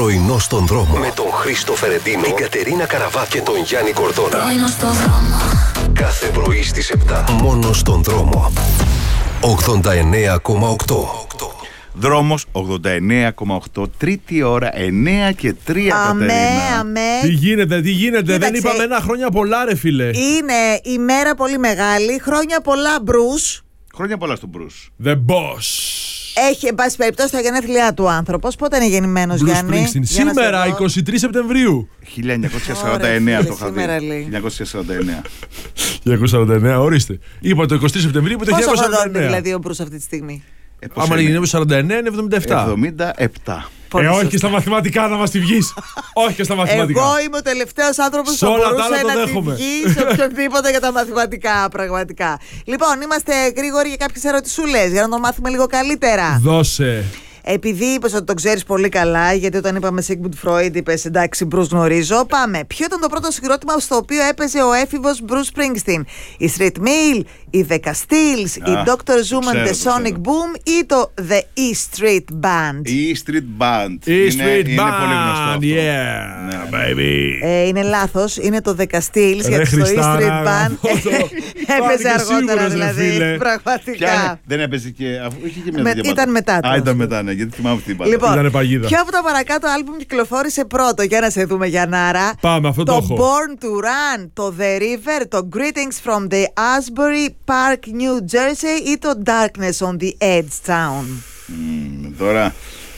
Πρωινό στον δρόμο. Με τον Χρήστο Φερεντίνο, την Κατερίνα Καραβά και τον Γιάννη Κορδόνα. Πρωινό στον δρόμο. Κάθε πρωί στις 7. Μόνο στον δρόμο. 89,8. Δρόμος 89,8. Τρίτη ώρα, 9 και 3. Αμέ. Τι γίνεται. Κοίταξε, δεν είπαμε ένα χρόνια πολλά, ρε φίλε. Είναι η μέρα πολύ μεγάλη. Χρόνια πολλά, Μπρους. Χρόνια πολλά στον Μπρους. The Boss. Έχει, εν πάση περιπτώσει, τα γενέθλιά του άνθρωπος. Πότε είναι γεννημένος, Bruce Γιάννη? Springsteen. Σήμερα, 23 Σεπτεμβρίου. 1949 το είχα δει. σήμερα λέει. 1949. 1949, ορίστε. Είπα το 23 Σεπτεμβρίου που το Πόσο χρονών 1949. είναι δηλαδή ο Μπρους αυτή τη στιγμή? Άμα είναι 49, είναι 77. 77. Όχι και στα μαθηματικά να μας τη βγεις. Όχι και στα μαθηματικά. Εγώ είμαι ο τελευταίος άνθρωπος που Σε όλα τα μπορούσε άλλα το να τη δέχομαι. βγει σε οποιονδήποτε για τα μαθηματικά, πραγματικά. Λοιπόν, είμαστε γρήγοροι για κάποιες ερωτησούλες για να το μάθουμε λίγο καλύτερα. Δώσε. Επειδή είπες ότι το ξέρεις πολύ καλά, γιατί όταν είπαμε Sigmund Freud είπες εντάξει, Bruce γνωρίζω. Πάμε. Ποιο ήταν το πρώτο συγκρότημα στο οποίο έπαιζε ο έφηβος Bruce Springsteen? Η Street Mill, η The Castiles, η Dr. Zoom and the Sonic Boom ή το The E Street Band? Η Street Band. Είναι πολύ γνωστό αυτό. Yeah, Ναι. baby. Είναι λάθος, είναι το The Castiles, Ρε γιατί στο E Χριστάρα, Street Band έπαιζε Φάνηκε αργότερα, σίγουρος, ρε φίλε. δηλαδή. Πραγματικά. Δεν έπαιζε και. Είχε και μια τέτοια Ήταν μπάντα. μετά το. Α, ήταν μετά, ναι, γιατί θυμάμαι αυτή την μπάντα. Λοιπόν, Ήτανε παγίδα. ποιο από τα παρακάτω άλμπουμ κυκλοφόρησε πρώτο? Για να σε δούμε, Γιαννάρα. Πάμε, αυτό το Το έχω. Born to Run, το The River, το Greetings from the Asbury Park, New Jersey ή το Darkness on the Edge Town? Τώρα.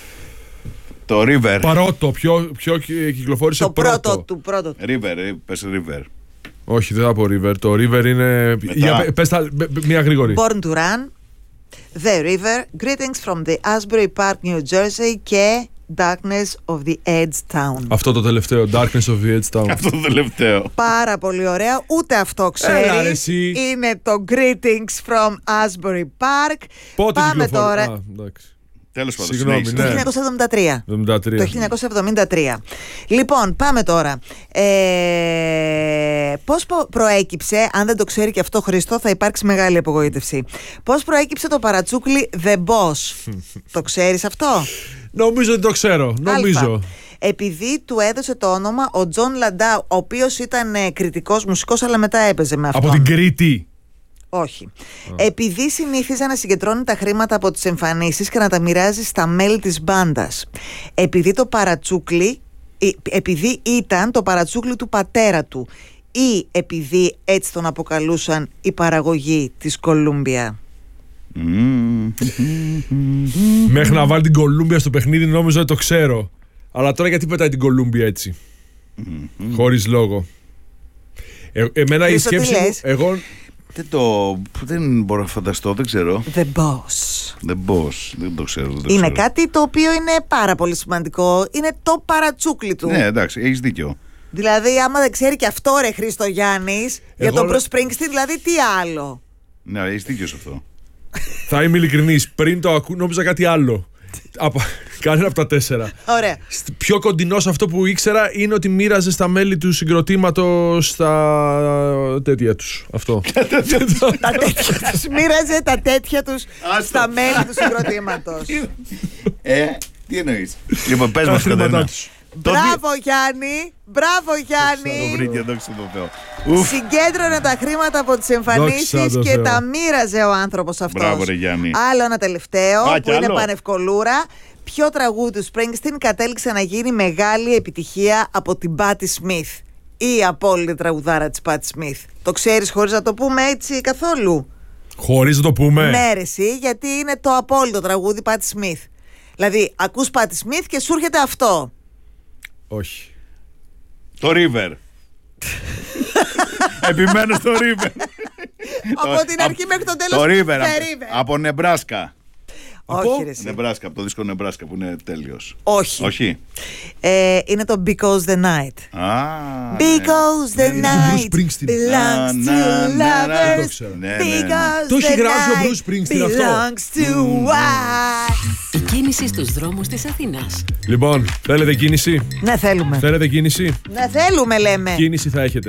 Το River. Παρότο, ποιο κυκλοφόρησε Το πρώτο. πρώτο. River, πες River. Όχι, δεν θα πω River. Το River είναι. Πες τα, μία γρήγορη. Born to Run, The River, Greetings from the Asbury Park, New Jersey και Darkness of the Edge Town. Αυτό το τελευταίο, Darkness of the Edge Town. Αυτό το τελευταίο. Πάρα πολύ ωραία, ούτε αυτό Έλα, ρε, ξέρεις. εσύ. Είναι το Greetings from Asbury Park. Πότε Πάμε κυκλοφόρησε? τώρα. Α, εντάξει. Τέλος πάντων. Συγγνώμη, συνέχισε. ναι. Το 1973. 73. Το 1973. Λοιπόν, πάμε τώρα. Πώς προέκυψε, αν δεν το ξέρει και αυτό Χρήστο, θα υπάρξει μεγάλη απογοήτευση. Πώς προέκυψε το παρατσούκλι The Boss? Το ξέρεις αυτό? Νομίζω ότι το ξέρω. Νομίζω. Α. Επειδή του έδωσε το όνομα ο Τζον Λαντάου, ο οποίος ήταν κριτικός μουσικός, αλλά μετά έπαιζε με αυτόν. Από την Κρήτη. Όχι. Επειδή συνήθιζε να συγκεντρώνει τα χρήματα από τις εμφανίσεις και να τα μοιράζει στα μέλη της μπάντας. Επειδή το παρατσούκλι, επειδή ήταν το παρατσούκλι του πατέρα του, ή επειδή έτσι τον αποκαλούσαν η παραγωγή της Κολούμπια. Μέχρι να βάλει την Κολούμπια στο παιχνίδι νόμιζα ότι το ξέρω. Αλλά τώρα γιατί πετάει την Κολούμπια έτσι? Χωρίς λόγο. Εμένα η Χρήστο, τι σκέψη μου. λες? Εγώ. Δεν μπορώ να φανταστώ, δεν ξέρω. The Boss. The Boss, δεν το ξέρω. δεν το Είναι ξέρω. κάτι το οποίο είναι πάρα πολύ σημαντικό. Είναι το παρατσούκλι του. Ναι, εντάξει, έχεις δίκιο. Δηλαδή, άμα δεν ξέρει και αυτό, ρε Χρήστο Γιάννης, για τον Bruce Springsteen, δηλαδή τι άλλο? Ναι, έχεις δίκιο σε αυτό. Θα είμαι ειλικρινής. Πριν το ακούω, νόμιζα κάτι άλλο. Κανένα από τα 4. Ωραία. Πιο κοντινό σε αυτό που ήξερα είναι ότι μοίραζε στα μέλη του συγκροτήματος στα τέτοια τους. Αυτό. Τα τέτοια τους. Μοίραζε τα τέτοια τους στα μέλη του συγκροτήματος. Τι εννοείς? Λοιπόν, πες μας, Κατερίνα. Μπράβο Γιάννη, μπράβο Το Γιάννη. βρήκε, δόξα τω Θεώ. Συγκέντρωνε τα χρήματα από τις εμφανίσεις Δόξα τω και Θεώ. τα μοίραζε ο άνθρωπος αυτός. Μπράβο, ρε Γιάννη. Άλλο ένα τελευταίο Α, που κι είναι άλλο. πανευκολούρα. Ποιο τραγούδι του Springsteen κατέληξε να γίνει μεγάλη επιτυχία από την Patti Smith? Η απόλυτη τραγουδάρα της Patti Smith. Το ξέρεις χωρίς να το πούμε έτσι καθόλου? Χωρίς να το πούμε. Ναι ρε εσύ, γιατί είναι το απόλυτο τραγούδι Patti Smith. Δηλαδή ακούς Patti Smith και σου έρχεται αυτό. Όχι. Το River. Επιμένω στο River. Από την αρχή μέχρι τον τέλος. Το The River. River. Από Νεμπράσκα. Όχι ρε εσύ. Νεμπράσκα, από το δίσκο Νεμπράσκα που είναι τέλειος. Όχι. Όχι. Είναι το Because the Night. Because the Bruce night Springsteen. belongs to Δεν το lovers. ξέρω. Because Το έχει the γράψει ο night Bruce Springsteen αυτό. belongs to us. Η κίνηση στους δρόμους της Αθήνας. Λοιπόν, θέλετε κίνηση? Ναι θέλουμε. Θέλετε κίνηση? Ναι θέλουμε λέμε. Κίνηση θα έχετε.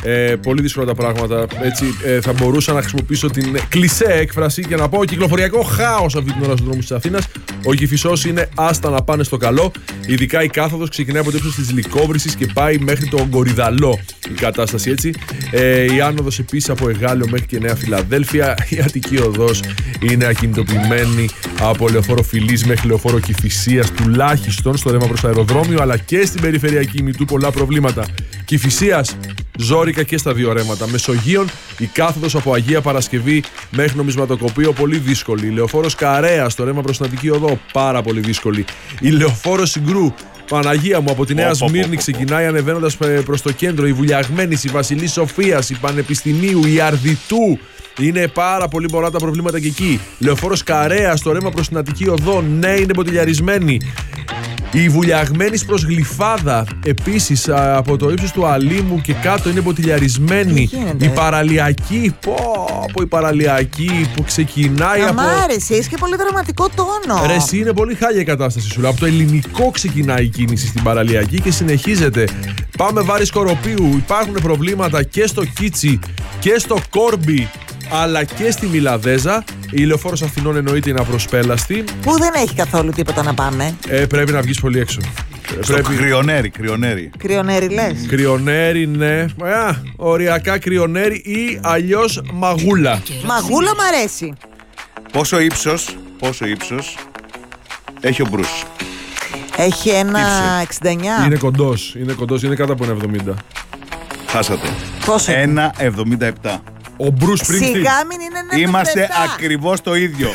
Πολύ δύσκολα τα πράγματα. Έτσι, θα μπορούσα να χρησιμοποιήσω την κλισέ έκφραση και να πω: κυκλοφοριακό χάος αυτή την ώρα στους δρόμους της Αθήνας. Ο Κηφισός είναι άστα να πάνε στο καλό. Ειδικά η κάθοδος ξεκινάει από το ύψος της Λυκόβρυσης και πάει μέχρι το Γκοριδαλό η κατάσταση, έτσι. Η άνοδος επίσης από Εγάλεο μέχρι και Νέα Φιλαδέλφια. Η Αττική οδός είναι ακινητοποιημένη από λεωφόρο Φιλής μέχρι λεωφόρο Κηφισίας, τουλάχιστον στο ρεύμα προς το αεροδρόμιο, αλλά και στην περιφερειακή Μητού πολλά προβλήματα. Κηφισίας, ζόρικα και στα δύο ρέματα. Μεσογείων, η κάθοδος από Αγία Παρασκευή μέχρι Νομισματοκοπείο πολύ δύσκολη. Η λεωφόρος Καρέας, το ρεύμα προς την Αττική οδό, πάρα πολύ δύσκολη. Η λεωφόρος Συγκρού, Παναγία μου, από τη Νέα Σμύρνη ξεκινάει ανεβαίνοντας προς το κέντρο. Η Βουλιαγμένης, η Βασιλής Σοφίας, η Πανεπιστημίου, η Αρδιτού. Είναι πάρα πολύ πολλά τα προβλήματα και εκεί. Λεωφόρος Καρέας, το ρεύμα προς την Αττική οδό, ναι, είναι μποτιλιαρισμένη. Η Βουλιαγμένης προς Γλυφάδα, επίσης από το ύψος του Αλήμου και κάτω είναι μποτιλιαρισμένη. Η Παραλιακή, η Παραλιακή που ξεκινάει από... Μ' άρεσε, είσαι και πολύ δραματικό τόνο. Ρε, εσύ, είναι πολύ χάλια η κατάσταση σου. Από το Ελληνικό ξεκινάει η κίνηση στην Παραλιακή και συνεχίζεται. Πάμε Βάρη Σκοροπίου, υπάρχουν προβλήματα και στο Κίτσι και στο Κόρμπι, αλλά και στη Μιλαδέζα. Η λεωφόρος Αθηνών εννοείται είναι απροσπέλαστη. Πού δεν έχει καθόλου τίποτα να πάμε. Πρέπει να βγεις πολύ έξω. Κρυονέρι. Κρυονέρι λες. Κρυονέρι, ναι. Οριακά κρυονέρι ή αλλιώς μαγούλα. Μαγούλα μ' αρέσει. Πόσο ύψος έχει ο Μπρους? Έχει ένα 69. Είναι κοντός, είναι κάτω από ένα 70. Χάσατε. Πόσο? 1,77. Ο Μπρους Σπρινγκστιν. Σιγά μην είναι ένα. Είμαστε ακριβώς το ίδιο.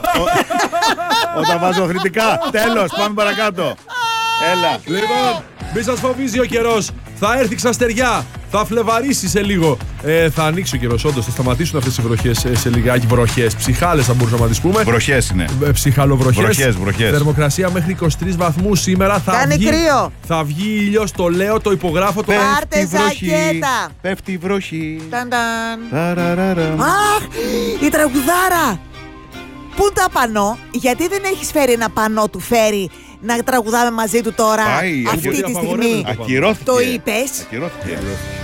Όταν βάζω χρητικά. Τέλος, πάμε παρακάτω. Έλα. Λοιπόν, μη σας φοβίζει ο καιρός. Θα έρθει ξαστεριά. Θα φλεβαρίσει σε λίγο. Θα ανοίξει ο καιρός, όντως. Θα σταματήσουν αυτές οι βροχές σε λιγάκι. Βροχές. Ψυχάλες θα μπορούσαμε να τις πούμε. Βροχές είναι. Ψυχαλοβροχές. Βροχές. Θερμοκρασία μέχρι 23 βαθμούς σήμερα. Κάνει κρύο. Θα βγει ήλιος, το λέω, το υπογράφω. Το... Πάρτε ζακέτα. Πέφτει η βροχή. Αχ, η τραγουδάρα. Πού τα πανώ, γιατί δεν έχεις φέρει ένα πανό του φέρει να τραγουδάμε μαζί του τώρα, Πάει, αυτή τη στιγμή. Ακυρώθηκε. Το είπες. Ακυρώθηκε.